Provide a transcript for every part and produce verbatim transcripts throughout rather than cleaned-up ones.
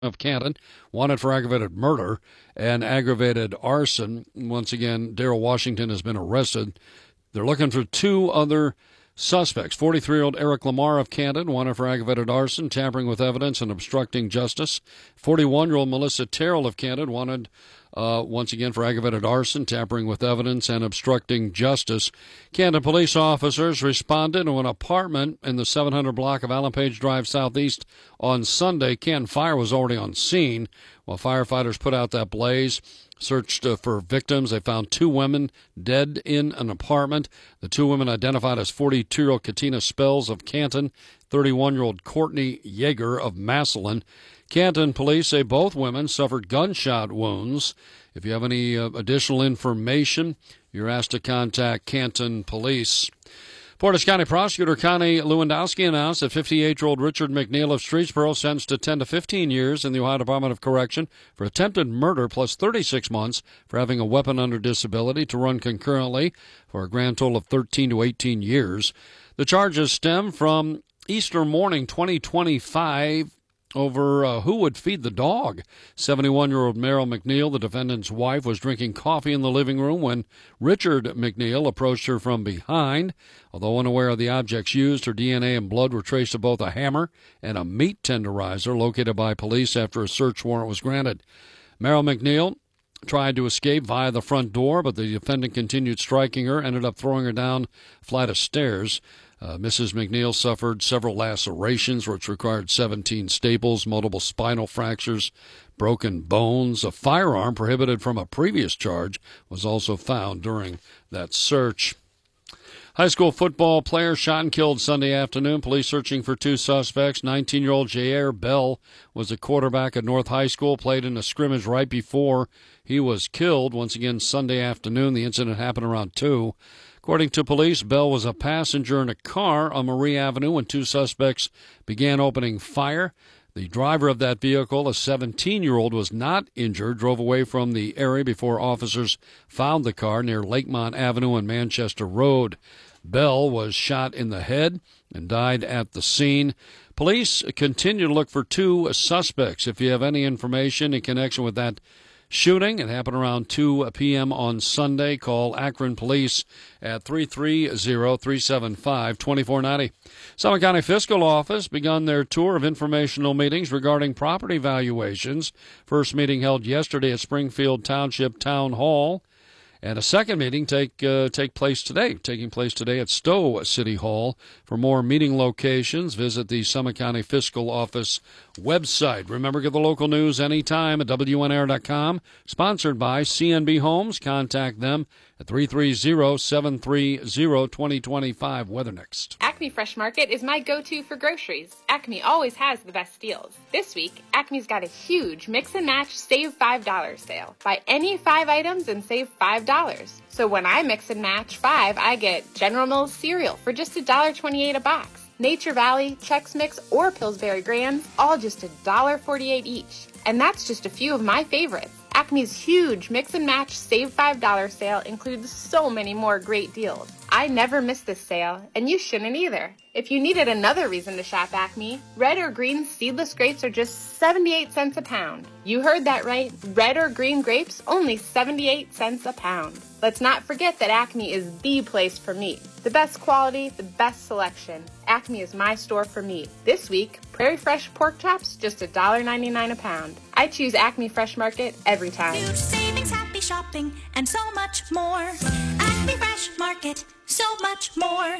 of Canton, wanted for aggravated murder and aggravated arson. Once again, Daryl Washington has been arrested. They're looking for two other suspects. forty-three-year-old Eric Lamar of Canton, wanted for aggravated arson, tampering with evidence, and obstructing justice. forty-one-year-old Melissa Terrell of Canton, wanted uh, once again for aggravated arson, tampering with evidence, and obstructing justice. Canton police officers responded to an apartment in the seven hundred block of Allen Page Drive Southeast on Sunday. Canton Fire was already on scene while firefighters put out that blaze. Searched uh, for victims. They found two women dead in an apartment. The two women identified as forty-two-year-old Katina Spells of Canton, thirty-one-year-old Courtney Yeager of Massillon. Canton police say both women suffered gunshot wounds. If you have any uh, additional information, you're asked to contact Canton Police. Portage County Prosecutor Connie Lewandowski announced that fifty-eight-year-old Richard McNeil of Streetsboro sentenced to ten to fifteen years in the Ohio Department of Correction for attempted murder plus thirty-six months for having a weapon under disability to run concurrently for a grand total of thirteen to eighteen years. The charges stem from Easter morning twenty twenty-five over uh, who would feed the dog. seventy-one-year-old Meryl McNeil, the defendant's wife, was drinking coffee in the living room when Richard McNeil approached her from behind. Although unaware of the objects used, her D N A and blood were traced to both a hammer and a meat tenderizer located by police after a search warrant was granted. Meryl McNeil tried to escape via the front door, but the defendant continued striking her, ended up throwing her down a flight of stairs. Uh, Missus McNeil suffered several lacerations, which required seventeen staples, multiple spinal fractures, broken bones. A firearm prohibited from a previous charge was also found during that search. High school football player shot and killed Sunday afternoon. Police searching for two suspects. nineteen-year-old Jair Bell was a quarterback at North High School, played in a scrimmage right before he was killed. Once again, Sunday afternoon. The incident happened around two. According to police, Bell was a passenger in a car on Marie Avenue when two suspects began opening fire. The driver of that vehicle, a seventeen-year-old, was not injured, drove away from the area before officers found the car near Lakemont Avenue and Manchester Road. Bell was shot in the head and died at the scene. Police continue to look for two suspects. If you have any information in connection with that shooting, it happened around two p.m. on Sunday, call Akron Police at three three zero, three seven five, two four nine zero. Summit County Fiscal Office begun their tour of informational meetings regarding property valuations. First meeting held yesterday at Springfield Township Town Hall, and a second meeting take uh, take place today, taking place today at Stowe City Hall. For more meeting locations, visit the Summit County Fiscal Office website. Remember, get the local news anytime at W N R dot com. Sponsored by C N B Homes. Contact them at three three zero, seven three zero, two zero two five. Weather next. Acme Fresh Market is my go-to for groceries. Acme always has the best deals. This week, Acme's got a huge mix and match save five dollars sale. Buy any five items and save five dollars. So when I mix and match five, I get General Mills cereal for just one dollar and twenty-eight cents a box. Nature Valley, Chex Mix, or Pillsbury Grands, all just one dollar and forty-eight cents each. And that's just a few of my favorites. Acme's huge mix and match save five dollars sale includes so many more great deals. I never miss this sale, and you shouldn't either. If you needed another reason to shop Acme, red or green seedless grapes are just seventy-eight cents a pound. You heard that right. Red or green grapes, only seventy-eight cents a pound. Let's not forget that Acme is the place for meat. The best quality, the best selection. Acme is my store for meat. This week, Prairie Fresh pork chops, just one dollar and ninety-nine cents a pound. I choose Acme Fresh Market every time. Huge savings, happy shopping, and so much more. Acme Fresh Market, so much more.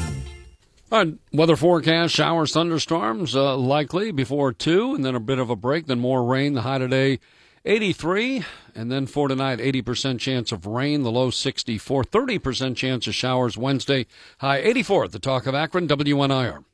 All right, weather forecast, showers, thunderstorms uh, likely before two, and then a bit of a break, then more rain. The high today, eighty-three, and then for tonight, eighty percent chance of rain, the low sixty-four, thirty percent chance of showers Wednesday, high eighty-four at the Talk of Akron, W N I R.